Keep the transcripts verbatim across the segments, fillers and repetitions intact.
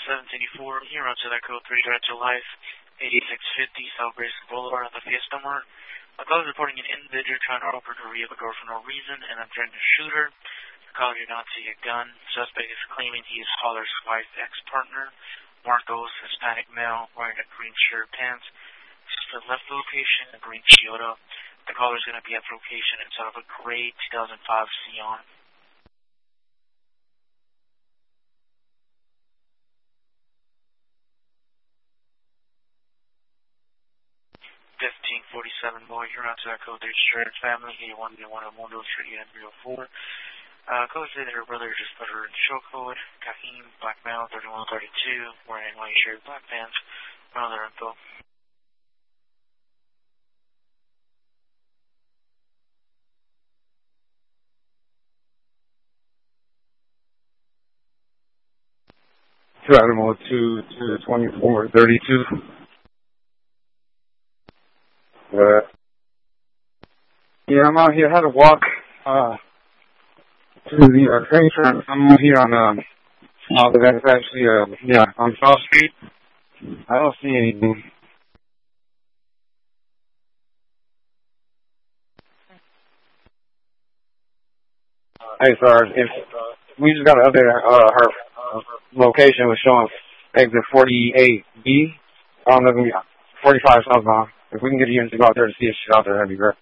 seven eighty-four, you're on to that code three Direct to Life, eighty-six fifty South Grayson Boulevard at the Fiesta Mart. A call is reporting an individual trying to open her vehicle door for no reason and I'm trying to shoot her. The caller did not see a gun. Suspect is claiming he is caller's wife's ex-partner. Marcos, Hispanic male, wearing a green shirt, pants. Suspect left the location, a green Toyota. The caller is going to be at the location inside of a gray two thousand five Scion. fifteen forty-seven boy, you're on to that code three Shared Family, eighty-one one Mundo Street, three oh four. Uh, code say that her brother just put her in show code. Kahim, black male, thirty-one thirty-two, wearing white shirt, black pants. Another info. Two Animal two to twenty-four thirty-two. Uh, yeah, I'm out here. I had to walk uh, to the uh, train track. I'm out here on, um, uh, that's actually, uh, yeah, on South Street. I don't see anything. Hey, sorry. If we just got to update uh, her uh, location was showing exit forty-eight B on the forty-five southbound. If we can get a unit to go out there to see if she's out there, that'd be great.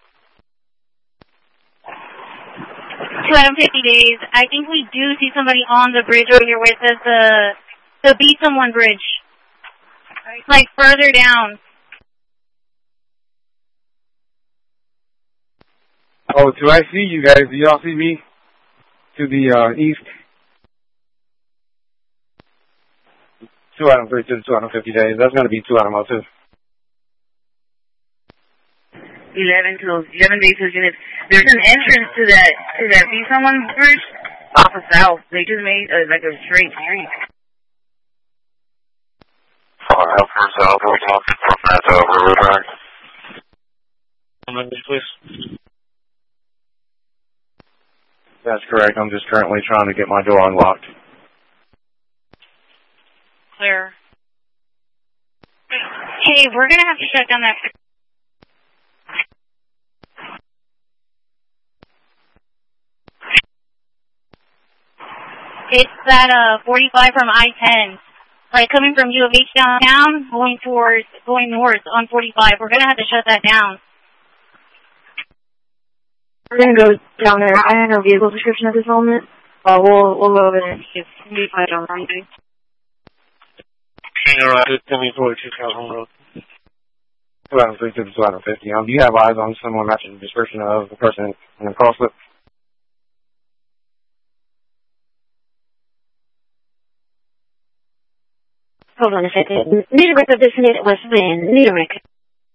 two hundred fifty days. I think we do see somebody on the bridge over here where it says the, the Be Someone Bridge. Like further down. Oh, do I see you guys? Do y'all see me? To the uh, east. two out of thirty-two, two out of fifty days. That's going to be two out of two. eleven to eleven days to units. There's an entrance to that to that Be Someone Bridge off of South. They just made uh, like a straight street. Far out for South, we're talking from that to River Track. One please. That's correct. I'm just currently trying to get my door unlocked. Clear. Hey, we're going to have to shut down that. It's that uh, forty-five from I ten. Like coming from U of H downtown, going towards, going north on forty-five. We're going to have to shut that down. We're going to go down there. I have no vehicle description at this moment. Uh, we'll, we'll go over there and see if we find on anything. King Road, Timmy forty-two Calhoun Road. two out of thirty-two to two out of fifty. Um, do you have eyes on someone matching the description of the person in the call slip? Hold on a second. Need a record of this minute was when. Need a record.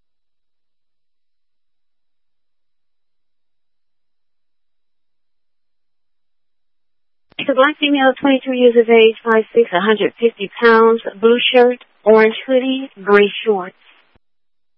It's a black female, twenty-two years of age, five six, one hundred fifty pounds, blue shirt, orange hoodie, gray shorts.